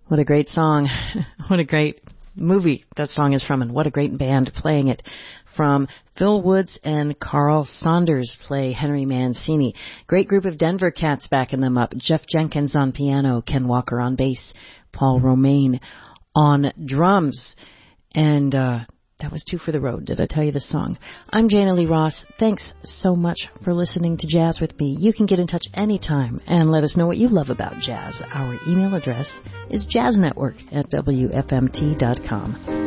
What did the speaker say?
What a great song. What a great movie that song is from, and what a great band playing it. From Phil Woods and Carl Saunders play Henry Mancini. Great group of Denver cats backing them up. Jeff Jenkins on piano, Ken Walker on bass, Paul Romaine on drums. And that was Two for the Road. Did I tell you the song? I'm Jana Lee Ross. Thanks so much for listening to Jazz with me. You can get in touch anytime and let us know what you love about jazz. Our email address is jazznetwork@wfmt.com.